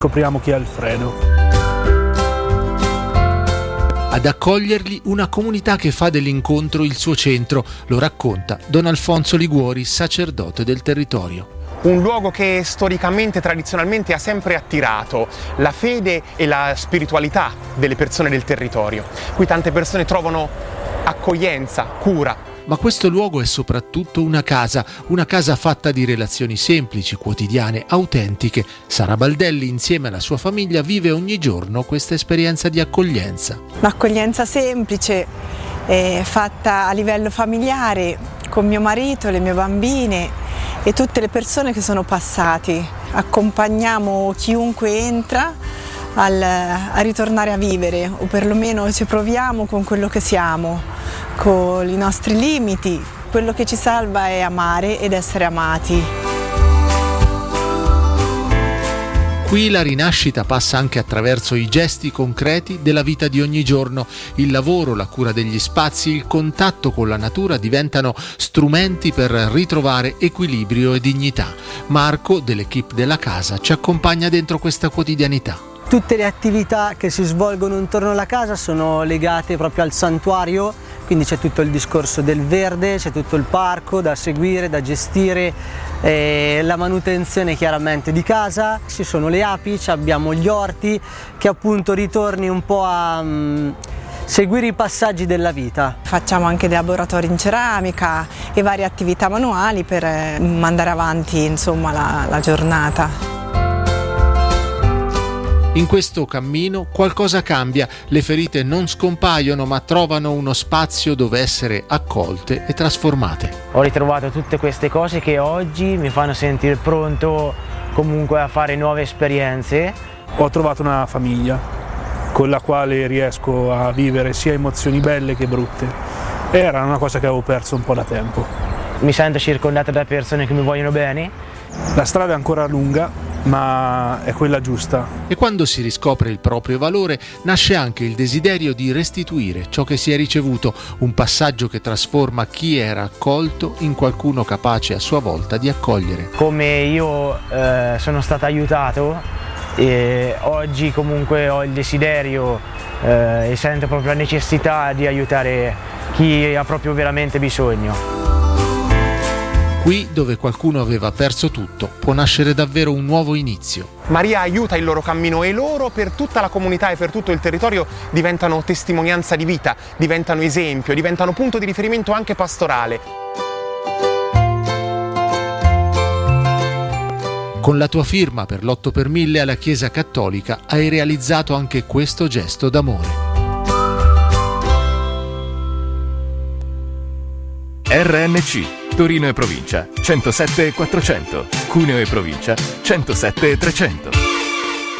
Scopriamo chi è Alfredo. Ad accoglierli una comunità che fa dell'incontro il suo centro, lo racconta Don Alfonso Liguori, sacerdote del territorio. Un luogo che storicamente, tradizionalmente ha sempre attirato la fede e la spiritualità delle persone del territorio. Qui tante persone trovano accoglienza, cura. Ma questo luogo è soprattutto una casa fatta di relazioni semplici, quotidiane, autentiche. Sara Baldelli insieme alla sua famiglia vive ogni giorno questa esperienza di accoglienza. Un'accoglienza semplice, fatta a livello familiare, con mio marito, le mie bambine e tutte le persone che sono passati. Accompagniamo chiunque entra a ritornare a vivere, o perlomeno ci proviamo con quello che siamo, con i nostri limiti. Quello che ci salva è amare ed essere amati. Qui la rinascita passa anche attraverso i gesti concreti della vita di ogni giorno. Il lavoro, la cura degli spazi, il contatto con la natura diventano strumenti per ritrovare equilibrio e dignità. Marco, dell'equipe della casa, ci accompagna dentro questa quotidianità. Tutte le attività che si svolgono intorno alla casa sono legate proprio al santuario, quindi c'è tutto il discorso del verde, c'è tutto il parco da seguire, da gestire, la manutenzione chiaramente di casa, ci sono le api, abbiamo gli orti, che appunto ritorni un po' a seguire i passaggi della vita. Facciamo anche dei laboratori in ceramica e varie attività manuali per mandare avanti insomma la giornata. In questo cammino qualcosa cambia, le ferite non scompaiono ma trovano uno spazio dove essere accolte e trasformate. Ho ritrovato tutte queste cose che oggi mi fanno sentire pronto comunque a fare nuove esperienze. Ho trovato una famiglia con la quale riesco a vivere sia emozioni belle che brutte. Era una cosa che avevo perso un po' da tempo. Mi sento circondato da persone che mi vogliono bene. La strada è ancora lunga, ma è quella giusta. E quando si riscopre il proprio valore, nasce anche il desiderio di restituire ciò che si è ricevuto, un passaggio che trasforma chi era accolto in qualcuno capace a sua volta di accogliere. Come io sono stato aiutato, e oggi comunque ho il desiderio e sento proprio la necessità di aiutare chi ha proprio veramente bisogno. Qui, dove qualcuno aveva perso tutto, può nascere davvero un nuovo inizio. Maria aiuta il loro cammino e loro, per tutta la comunità e per tutto il territorio, diventano testimonianza di vita, diventano esempio, diventano punto di riferimento anche pastorale. Con la tua firma per l'8 per 1000 alla Chiesa Cattolica hai realizzato anche questo gesto d'amore. RNC Torino e provincia 107 400, Cuneo e provincia 107 300.